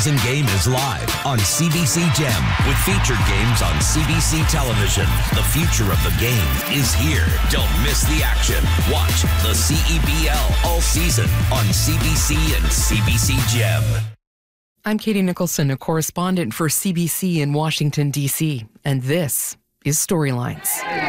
all-season game is live on CBC Gem with featured games on CBC television. The future of the game is here. Don't miss the action. Watch the CEBL all season on CBC and CBC Gem. I'm Katie Nicholson, a correspondent for CBC in Washington, D.C., and this is Storylines.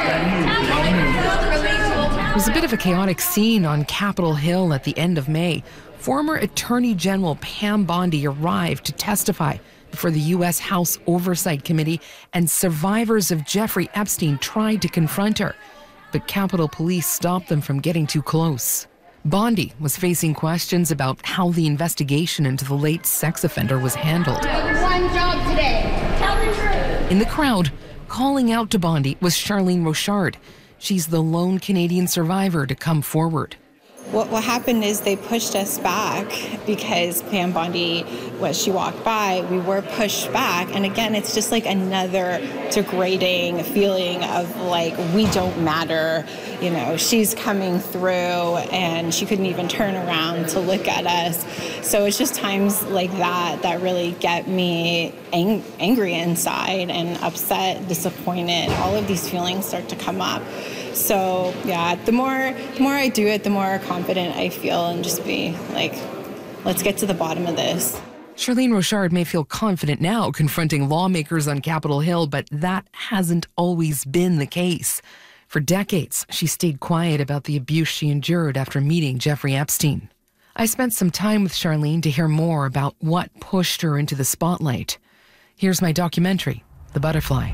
It was a bit of a chaotic scene on Capitol Hill at the end of May. Former Attorney General Pam Bondi arrived to testify before the U.S. House Oversight Committee, and survivors of Jeffrey Epstein tried to confront her, but Capitol Police stopped them from getting too close. Bondi was facing questions about how the investigation into the late sex offender was handled. One job today. Tell the truth. In the crowd, calling out to Bondi was Charlene Rochard. She's the lone Canadian survivor to come forward. What happened is they pushed us back because Pam Bondi, when she walked by, we were pushed back. And again, it's just like another degrading feeling of like, we don't matter. You know, she's coming through and she couldn't even turn around to look at us. So it's just times like that really get me angry inside and upset, disappointed. All of these feelings start to come up. So yeah, the more I do it, the more confident I feel, and just be like, let's get to the bottom of this. Charlene Rochard may feel confident now confronting lawmakers on Capitol Hill, but that hasn't always been the case. For decades, she stayed quiet about the abuse she endured after meeting Jeffrey Epstein. I spent some time with Charlene to hear more about what pushed her into the spotlight. Here's my documentary, The Butterfly.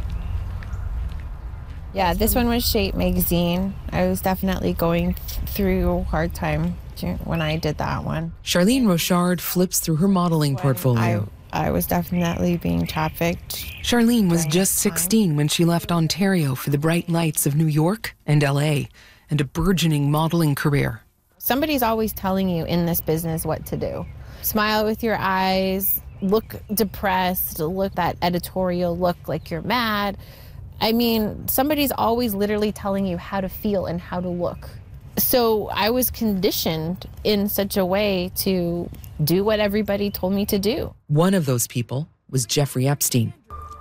Yeah, this one was Shape Magazine. I was definitely going through a hard time when I did that one. Charlene Rochard flips through her modeling portfolio. I was definitely being trafficked. Charlene was just 16 when she left Ontario for the bright lights of New York and LA and a burgeoning modeling career. Somebody's always telling you in this business what to do. Smile with your eyes, look depressed, look that editorial look like you're mad. I mean, somebody's always literally telling you how to feel and how to look. So I was conditioned in such a way to do what everybody told me to do. One of those people was Jeffrey Epstein.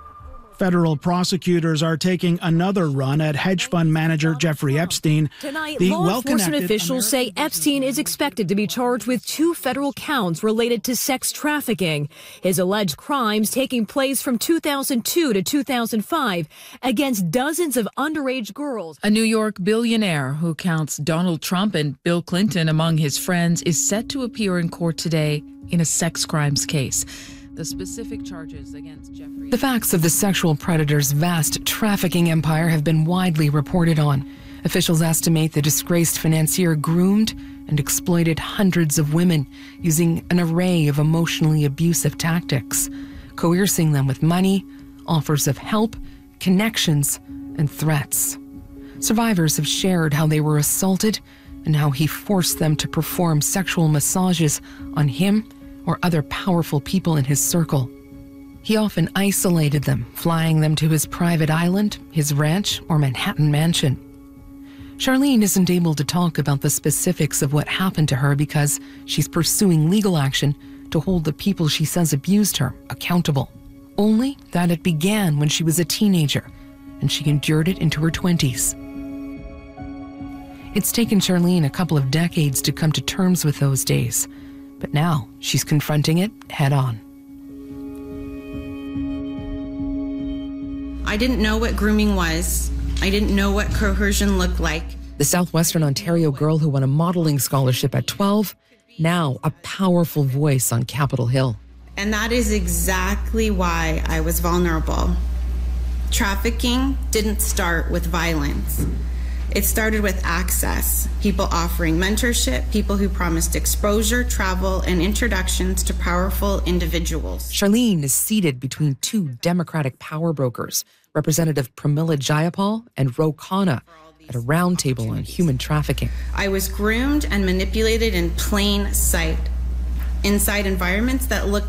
Federal prosecutors are taking another run at hedge fund manager Jeffrey Epstein. Tonight, law enforcement officials say Epstein is expected to be charged with 2 federal counts related to sex trafficking. His alleged crimes taking place from 2002 to 2005 against dozens of underage girls. A New York billionaire who counts Donald Trump and Bill Clinton among his friends is set to appear in court today in a sex crimes case. The specific charges against Jeffrey... The facts of the sexual predator's vast trafficking empire have been widely reported on. Officials estimate the disgraced financier groomed and exploited hundreds of women using an array of emotionally abusive tactics, coercing them with money, offers of help, connections, and threats. Survivors have shared how they were assaulted and how he forced them to perform sexual massages on him or other powerful people in his circle. He often isolated them, flying them to his private island, his ranch, or Manhattan mansion. Charlene isn't able to talk about the specifics of what happened to her because she's pursuing legal action to hold the people she says abused her accountable. Only that it began when she was a teenager, and she endured it into her 20s. It's taken Charlene a couple of decades to come to terms with those days, but now she's confronting it head on. I didn't know what grooming was. I didn't know what coercion looked like. The Southwestern Ontario girl who won a modeling scholarship at 12, now a powerful voice on Capitol Hill. And that is exactly why I was vulnerable. Trafficking didn't start with violence. It started with access, people offering mentorship, people who promised exposure, travel, and introductions to powerful individuals. Charlene is seated between 2 Democratic power brokers, Representative Pramila Jayapal and Ro Khanna, at a roundtable on human trafficking. I was groomed and manipulated in plain sight, inside environments that looked